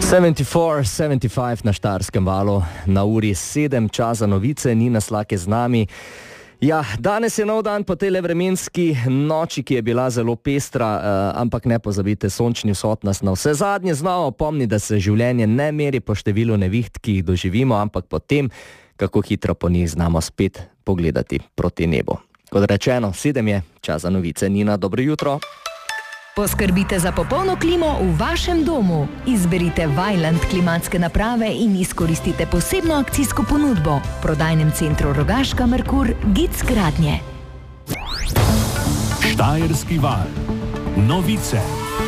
74-75 na Štajerskem valu, na uri 7 časa novice, Nina Slak je z nami. Ja, danes je nov dan po tej vremenski noči, ki je bila zelo pestra, ampak ne pozabite, sončni vzhod nas na vse zadnje znova opomni, da se življenje ne meri po številu neviht, ki jih doživimo, ampak po tem, kako hitro po njih znamo spet pogledati proti nebu. Kot rečeno, 7 je čas za novice. Nina, dobro jutro. Poskrbite za popolno klimo v vašem domu. Izberite Vaillant klimatske naprave in izkoristite posebno akcijsko ponudbo. V prodajnem centru Rogaška Merkur, Gic Gradnje. Štajerski val. Novice.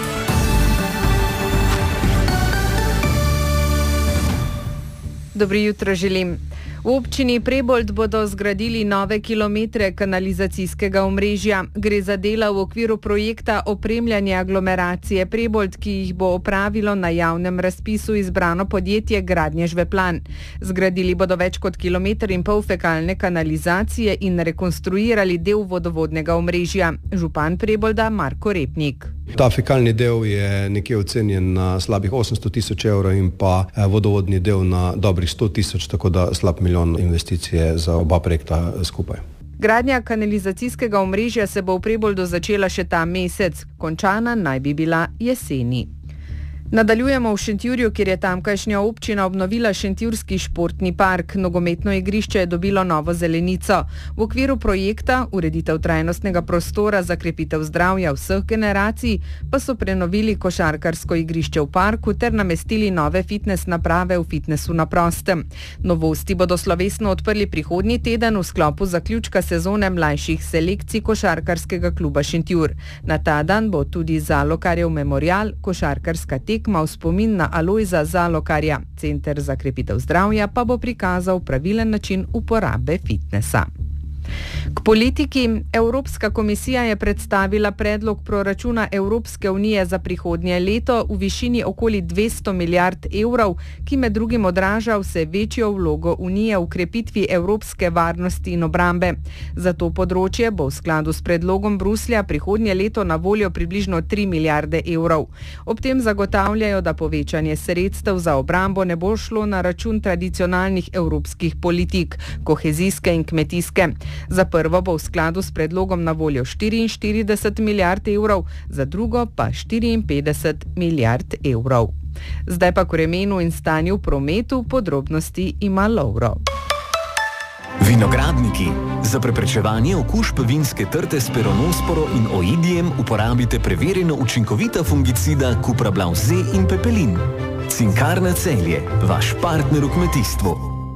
Dobro jutro želim. V občini Prebold bodo zgradili nove kilometre kanalizacijskega omrežja. Gre za dela v okviru projekta opremljanja aglomeracije Prebold, ki jih bo opravilo na javnem razpisu izbrano podjetje Gradnje Žveplan. Zgradili bodo več kot 1,5 km fekalne kanalizacije in rekonstruirali del vodovodnega omrežja. Župan Prebolda Marko Repnik. Ta fekalni del je nekje ocenjen na slabih 800 tisoč evrov in pa vodovodni del na dobrih 100 tisoč, tako da slab milijon investicije za oba projekta skupaj. Gradnja kanalizacijskega omrežja se bo v Preboldu začela še ta mesec, končana naj bi bila jeseni. Nadaljujemo v Šentjurju, kjer je tamkajšnja občina obnovila Šentjurski športni park. Nogometno igrišče je dobilo novo zelenico. V okviru projekta ureditev trajnostnega prostora za krepitev zdravja vseh generacij pa so prenovili košarkarsko igrišče v parku ter namestili nove fitness naprave v fitnessu na prostem. Novosti bodo slovesno odprli prihodnji teden v sklopu zaključka sezone mlajših selekcij košarkarskega kluba Šentjur. Na ta dan bo tudi Zalokarjev memorial, košarkarska tekma v spomin na Alojza Zalokarja. Center za krepitev zdravja pa bo prikazal pravilen način uporabe fitnesa. K politiki. Evropska komisija je predstavila predlog proračuna Evropske unije za prihodnje leto v višini okoli 200 milijard evrov, ki med drugim odraža vse večjo vlogo unije v krepitvi evropske varnosti in obrambe. Za to področje bo v skladu s predlogom Bruslja prihodnje leto na voljo približno 3 milijarde evrov. Ob tem zagotavljajo, da povečanje sredstev za obrambo ne bo šlo na račun tradicionalnih evropskih politik, kohezijske in kmetijske. Za prvo bo v skladu s predlogom na voljo 44 milijard evrov, za drugo pa 54 milijard evrov. Zdaj pa k vremenu in stanju v prometu, podrobnosti ima Lovro. Vinogradniki. Za preprečevanje okužb vinske trte s peronosporo in oidijem uporabite preverjeno učinkovita fungicida Cuprablav Z in Pepelin. Cinkarna Celje, vaš partner v kmetijstvu.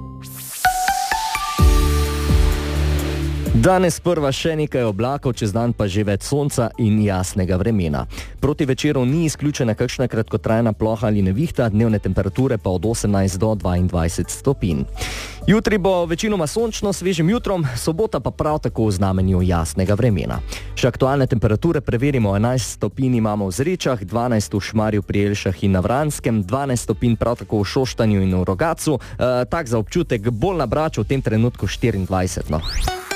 Danes prva še nekaj oblakov, čez dan pa že več sonca in jasnega vremena. Proti večeru ni izključena kakšna kratkotrajna ploha ali nevihta, dnevne temperature pa od 18 do 22 stopinj. Jutri bo večinoma sončno, svežim jutrom, sobota pa prav tako v znamenju jasnega vremena. Še aktualne temperature preverimo, 11 stopinj imamo v Zrečah, 12 v Šmarju pri Jelšah in na Vranskem, 12 stopinj prav tako v Šoštanju in v Rogacu, tak za občutek bolj na Braču, v tem trenutku 24. No.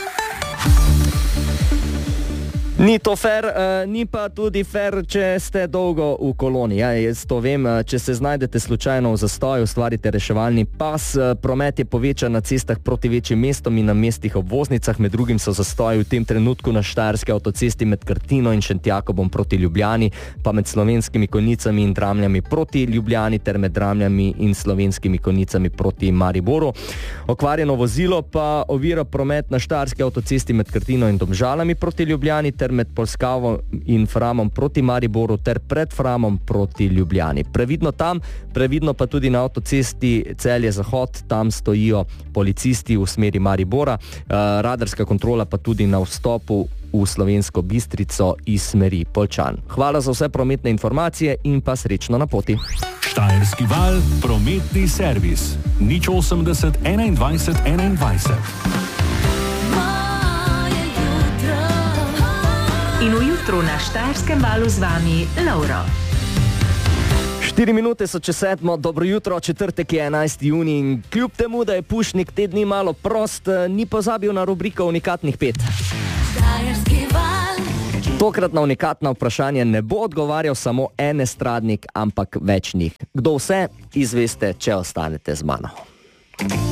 Ni to fair, ni pa tudi fair, če ste dolgo v koloni. Ja, jaz to vem, če se znajdete slučajno v zastoju, ustvarite reševalni pas, promet je povečan na cestah proti večjim mestom in na mestih obvoznicah, med drugim so zastoji v tem trenutku na Štajerski avtocesti med Krtino in Šentjakobom proti Ljubljani, pa med Slovenskimi Konjicami in Dramljami proti Ljubljani ter med Dramljami in Slovenskimi Konjicami proti Mariboru. Okvarjeno vozilo pa ovira promet na Štajerski avtocesti med Krtino in Domžalami proti Ljubljani ter med Polskavo in Framom proti Mariboru ter pred Framom proti Ljubljani. Previdno tam, previdno pa tudi na avtocesti Celje-Zahod, tam stojijo policisti v smeri Maribora, radarska kontrola pa tudi na vstopu v Slovensko Bistrico iz smeri Poljčan. Hvala za vse prometne informacije in pa srečno na poti. Štajerski val, prometni servis. 080 21 21. In v jutru na Štajerskem valu z vami Lovro. 4 minute so čez 7, dobro jutro, četrtek je 11. junij in kljub temu, da je Pušnik te dni malo prost, ni pozabil na rubriko Unikatnih 5. Štajerski val. Tokrat na unikatno vprašanje ne bo odgovarjal samo en estradnik, ampak več njih. Kdo vse, izveste, če ostanete z mano.